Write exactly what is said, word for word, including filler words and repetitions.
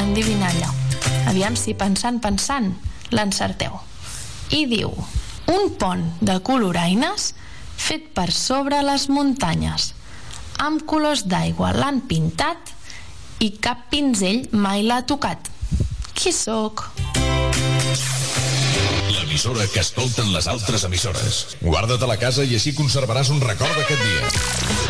endivinalla. Aviam si pensant, pensant, l'encerteu. I diu: un pont de coloraines fet per sobre les muntanyes. Amb colors d'aigua l'han pintat i cap pinzell mai l'ha tocat. Qui sóc? L'emissora que escolten les altres emissores. Guarda't a la casa i així conservaràs un record d'aquest dia.